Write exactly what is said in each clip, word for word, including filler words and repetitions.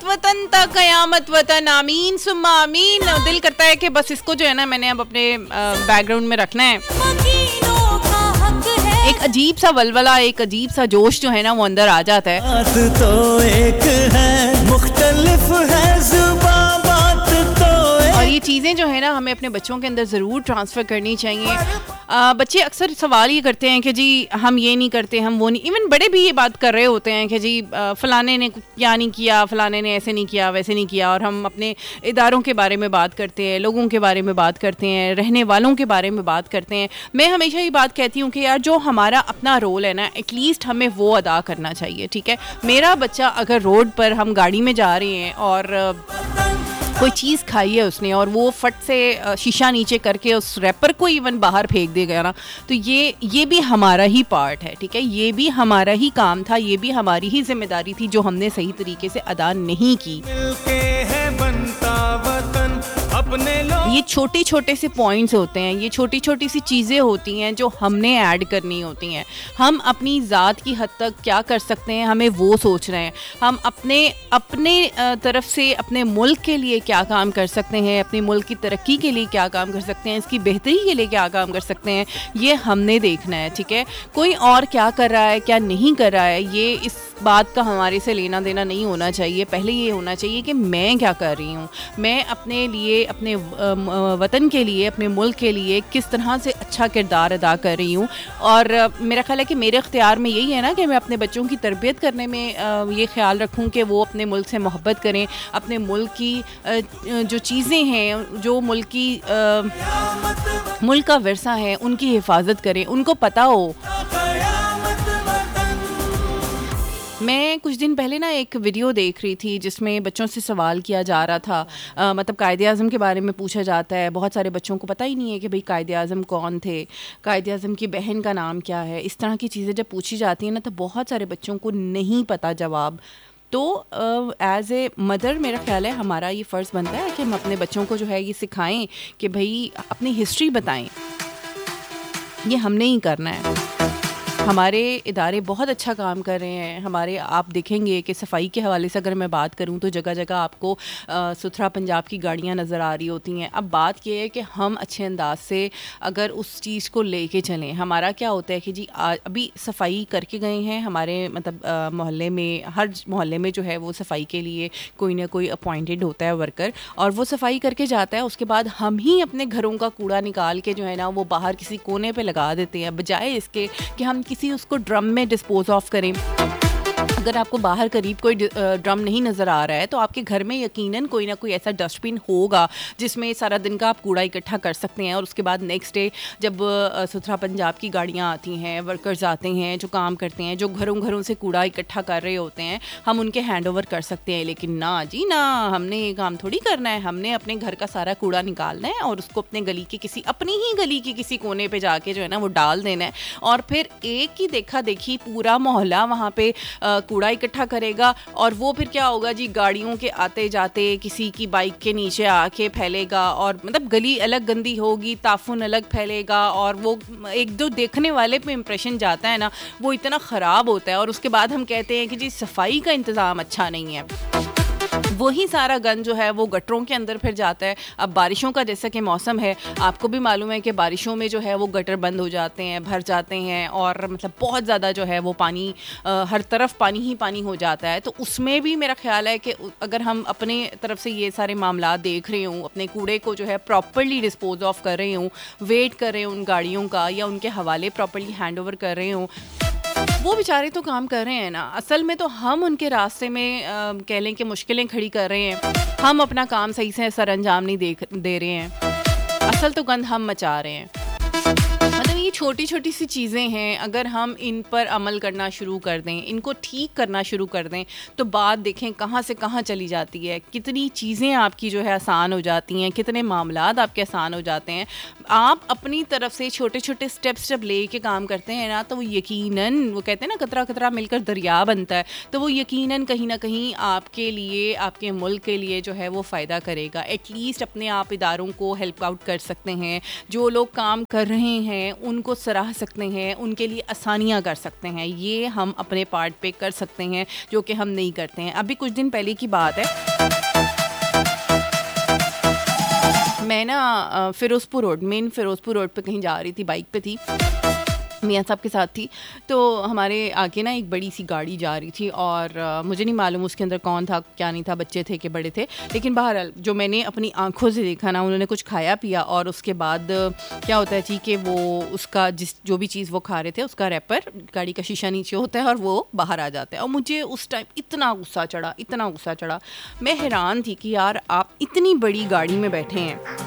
कयामत वतन ता कयामत वतन, आमीन सुम्मा आमीन। दिल करता है कि बस इसको जो है ना मैंने अब अपने बैकग्राउंड में रखना है। एक अजीब सा वलवला, एक अजीब सा जोश जो है ना वो अंदर आ जाता है। बात तो एक है, मुख्तलिफ है जुबां, बात तो एक। और ये चीज़ें जो है ना हमें अपने बच्चों के अंदर ज़रूर ट्रांसफ़र करनी चाहिए। आ, बच्चे अक्सर सवाल ये करते हैं कि जी हम ये नहीं करते, हम वो नहीं। इवन बड़े भी ये बात कर रहे होते हैं कि जी आ, फ़लाने ने क्या नहीं किया, फ़लाने ने ऐसे नहीं किया, वैसे नहीं किया। और हम अपने इदारों के बारे में बात करते हैं, लोगों के बारे में बात करते हैं, रहने वालों के बारे में बात करते हैं। मैं हमेशा ये बात कहती हूँ कि यार जो हमारा अपना रोल है ना, एटलीस्ट हमें वो अदा करना चाहिए, ठीक है। मेरा बच्चा अगर रोड पर हम गाड़ी में जा रहे हैं और कोई चीज़ खाई है उसने और वो फट से शीशा नीचे करके उस रैपर को इवन बाहर फेंक देगा ना, तो ये ये भी हमारा ही पार्ट है, ठीक है। ये भी हमारा ही काम था, ये भी हमारी ही जिम्मेदारी थी जो हमने सही तरीके से अदा नहीं की। मिलके है बनता वतन, अपने लोग। ये छोटे छोटे से पॉइंट्स होते हैं, ये छोटी छोटी सी चीज़ें होती हैं जो हमने ऐड करनी होती हैं। हम अपनी ज़ात की हद तक क्या कर सकते हैं, हमें वो सोच रहे हैं। हम अपने अपने तरफ से अपने मुल्क के लिए क्या काम कर सकते हैं, अपने मुल्क की तरक्की के लिए क्या काम कर सकते हैं, इसकी बेहतरी के लिए क्या काम कर सकते हैं, ये हमने देखना है, ठीक है। कोई और क्या कर रहा है, क्या नहीं कर रहा है, ये इस बात का हमारे से लेना देना नहीं होना चाहिए। पहले ये होना चाहिए कि मैं क्या कर रही हूँ, मैं अपने लिए, अपने वतन के लिए, अपने मुल्क के लिए किस तरह से अच्छा किरदार अदा कर रही हूँ। और मेरा ख्याल है कि मेरे इख्तियार में यही है ना कि मैं अपने बच्चों की तरबियत करने में ये ख्याल रखूँ कि वो अपने मुल्क से मोहब्बत करें, अपने मुल्क की जो चीज़ें हैं, जो मुल्क की मुल्क का विरसा है, उनकी हिफाजत करें, उनको पता हो। मैं कुछ दिन पहले ना एक वीडियो देख रही थी जिसमें बच्चों से सवाल किया जा रहा था, आ, मतलब कायदे आज़म के बारे में पूछा जाता है। बहुत सारे बच्चों को पता ही नहीं है कि भाई कायदे आज़म कौन थे, कायदे आज़म की बहन का नाम क्या है। इस तरह की चीज़ें जब पूछी जाती हैं ना तो बहुत सारे बच्चों को नहीं पता जवाब। तो एज़ ए मदर मेरा ख्याल है हमारा ये फ़र्ज़ बनता है कि हम अपने बच्चों को जो है ये सिखाएं कि भाई अपनी हिस्ट्री बताएं। ये हमने ही करना है। हमारे इदारे बहुत अच्छा काम कर रहे हैं। हमारे आप देखेंगे कि सफाई के हवाले से अगर मैं बात करूं तो जगह जगह आपको सुथरा पंजाब की गाड़ियां नज़र आ रही होती हैं। अब बात यह है कि हम अच्छे अंदाज से अगर उस चीज़ को लेके चलें। हमारा क्या होता है कि जी आ, अभी सफाई करके गए हैं हमारे मतलब मोहल्ले में, हर मोहल्ले में जो है वो सफाई के लिए कोई ना कोई अपॉइंटेड होता है वर्कर, और वो सफाई करके जाता है। उसके बाद हम ही अपने घरों का कूड़ा निकाल के जो है ना वो बाहर किसी कोने पे लगा देते हैं, बजाय इसके कि हम किसी उसको ड्रम में डिस्पोज ऑफ करें। अगर आपको बाहर करीब कोई ड्रम नहीं नज़र आ रहा है तो आपके घर में यकीनन कोई ना कोई ऐसा डस्टबिन होगा जिसमें सारा दिन का आप कूड़ा इकट्ठा कर सकते हैं। और उसके बाद नेक्स्ट डे जब सुथरा पंजाब की गाड़ियाँ आती हैं, वर्कर्स आते हैं जो काम करते हैं, जो घरों घरों से कूड़ा इकट्ठा कर रहे होते हैं, हम उनके हैंड ओवर कर सकते हैं। लेकिन ना जी ना, हमने ये काम थोड़ी करना है। हमने अपने घर का सारा कूड़ा निकालना है और उसको अपने गली के किसी अपनी ही गली की किसी कोने पर जाके जो है ना वो डाल देना है। और फिर एक ही देखा देखी पूरा मोहल्ला वहाँ पे कूड़ा इकट्ठा करेगा और वो फिर क्या होगा जी, गाड़ियों के आते जाते किसी की बाइक के नीचे आके फैलेगा और मतलब गली अलग गंदी होगी, ताफुन अलग फैलेगा और वो एक जो देखने वाले पे इम्प्रेशन जाता है ना वो इतना ख़राब होता है। और उसके बाद हम कहते हैं कि जी सफाई का इंतज़ाम अच्छा नहीं है। वही सारा गंद जो है वो गटरों के अंदर फिर जाता है। अब बारिशों का जैसा कि मौसम है, आपको भी मालूम है कि बारिशों में जो है वो गटर बंद हो जाते हैं, भर जाते हैं और मतलब बहुत ज़्यादा जो है वो पानी आ, हर तरफ पानी ही पानी हो जाता है। तो उसमें भी मेरा ख्याल है कि अगर हम अपने तरफ से ये सारे मामला देख रहे हूँ, अपने कूड़े को जो है प्रॉपर्ली डिस्पोज ऑफ कर रहे हूँ, वेट कर रहे हूँ उन गाड़ियों का या उनके हवाले प्रॉपर्ली हैंड ओवर कर रहे हूँ, वो बेचारे तो काम कर रहे हैं ना। असल में तो हम उनके रास्ते में आ, कह लें कि मुश्किलें खड़ी कर रहे हैं। हम अपना काम सही से सर अंजाम नहीं दे दे रहे हैं। असल तो गंद हम मचा रहे हैं। मतलब ये छोटी छोटी सी चीज़ें हैं, अगर हम इन पर अमल करना शुरू कर दें, इनको ठीक करना शुरू कर दें तो बात देखें कहाँ से कहाँ चली जाती है। कितनी चीज़ें आपकी जो है आसान हो जाती हैं, कितने मामलात आपके आसान हो जाते हैं। आप अपनी तरफ से छोटे छोटे स्टेप्स जब ले के काम करते हैं ना तो वो यकीनन, वो कहते हैं ना कतरा कतरा मिलकर दरिया बनता है, तो वो यकीनन कहीं ना कहीं आपके लिए, आपके मुल्क के लिए जो है वो फ़ायदा करेगा। एटलीस्ट अपने आप इदारों को हेल्प आउट कर सकते हैं। जो लोग काम कर रहे हैं उनको उनको सराह सकते हैं, उनके लिए आसानियाँ कर सकते हैं। ये हम अपने पार्ट पे कर सकते हैं जो कि हम नहीं करते हैं। अभी कुछ दिन पहले की बात है, मैं ना Firozpur road, main Firozpur road पे कहीं जा रही थी, बाइक पे थी, मियाँ साहब के साथ थी। तो हमारे आगे ना एक बड़ी सी गाड़ी जा रही थी और आ, मुझे नहीं मालूम उसके अंदर कौन था क्या नहीं था, बच्चे थे कि बड़े थे, लेकिन बहरहाल जो मैंने अपनी आंखों से देखा ना, उन्होंने कुछ खाया पिया और उसके बाद क्या होता है जी कि वो उसका जिस जो भी चीज़ वो खा रहे थे उसका रैपर गाड़ी का शीशा नीचे होता है और वो बाहर आ जाता है। और मुझे उस टाइम इतना गुस्सा चढ़ा, इतना गुस्सा चढ़ा, मैं हैरान थी कि यार आप इतनी बड़ी गाड़ी में बैठे हैं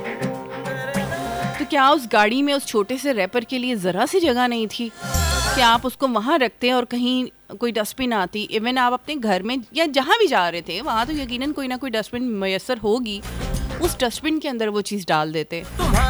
तो क्या उस गाड़ी में उस छोटे से रैपर के लिए ज़रा सी जगह नहीं थी कि आप उसको वहाँ रखते और कहीं कोई डस्टबिन आती। इवन आप अपने घर में या जहाँ भी जा रहे थे वहाँ तो यकीनन कोई ना कोई डस्टबिन मैसर होगी, उस डस्टबिन के अंदर वो चीज़ डाल देते।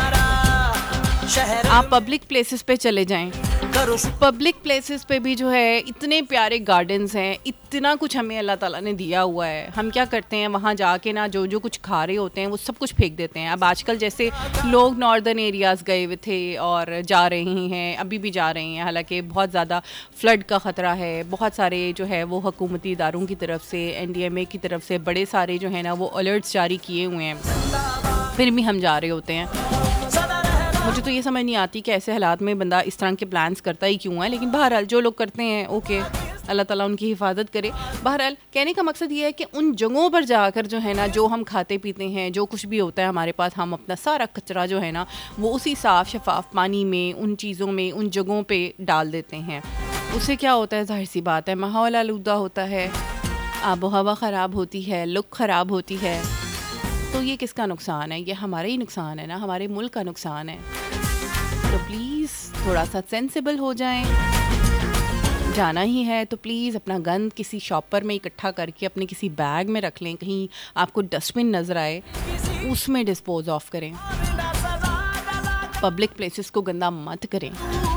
आप पब्लिक प्लेसेस पे चले जाएं, पब्लिक प्लेसेस पे भी जो है इतने प्यारे गार्डन्स हैं, इतना कुछ हमें अल्लाह ताला ने दिया हुआ है। हम क्या करते हैं वहाँ जाके ना जो जो कुछ खा रहे होते हैं वो सब कुछ फेंक देते हैं। अब आजकल जैसे लोग नॉर्दर्न एरियाज़ गए हुए थे और जा रहे हैं, अभी भी जा रहे हैं, हालांकि बहुत ज़्यादा फ्लड का ख़तरा है। बहुत सारे जो है वो हुकूमती इदारों की तरफ से, एन डी एम ए की तरफ से बड़े सारे जो है ना वो अलर्ट्स जारी किए हुए हैं, फिर भी हम जा रहे होते हैं। मुझे तो ये समझ नहीं आती कि ऐसे हालात में बंदा इस तरह के प्लान्स करता ही क्यों है, लेकिन बहरहाल जो लोग करते हैं ओके, अल्लाह ताला उनकी हिफाजत करे। बहरहाल कहने का मकसद ये है कि उन जगहों पर जाकर जो है ना, जो हम खाते पीते हैं, जो कुछ भी होता है हमारे पास, हम अपना सारा कचरा जो है ना वो उसी साफ़ शफाफ पानी में, उन चीज़ों में, उन जगहों पर डाल देते हैं। उससे क्या होता है, जाहिर सी बात है, माहौल आलूदा होता है, आबो हवा ख़राब होती है, लुक ख़राब होती है। तो ये किसका नुकसान है? ये हमारा ही नुकसान है ना, हमारे मुल्क का नुकसान है। तो प्लीज़ थोड़ा सा सेंसिबल हो जाएं। जाना ही है तो प्लीज़ अपना गंद किसी शॉपर में इकट्ठा करके अपने किसी बैग में रख लें, कहीं आपको डस्टबिन नज़र आए उसमें डिस्पोज ऑफ करें। पब्लिक प्लेसेस को गंदा मत करें।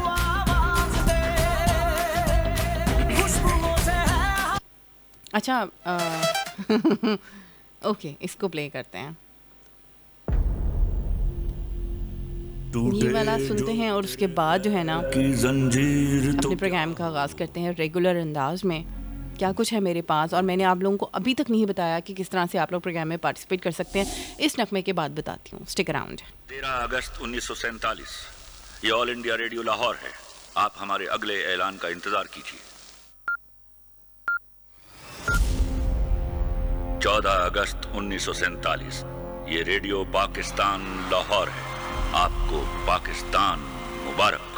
अच्छा ओके, इसको प्ले करते हैं, ये वाला सुनते हैं और उसके बाद जो है ना अपने प्रोग्राम का आगाज़ करते हैं रेगुलर अंदाज में। क्या कुछ है मेरे पास और मैंने आप लोगों को अभी तक नहीं बताया कि किस तरह से आप लोग प्रोग्राम में पार्टिसिपेट कर सकते हैं। इस नगमे के बाद बताती हूँ, स्टिक अराउंड। तेरह अगस्त उन्नीस सौ सैंतालीस, ये ऑल इंडिया रेडियो लाहौर है। आप हमारे अगले ऐलान का इंतजार कीजिए। चौदह अगस्त उन्नीस सौ सैंतालीस, ये रेडियो पाकिस्तान लाहौर है। आपको पाकिस्तान मुबारक।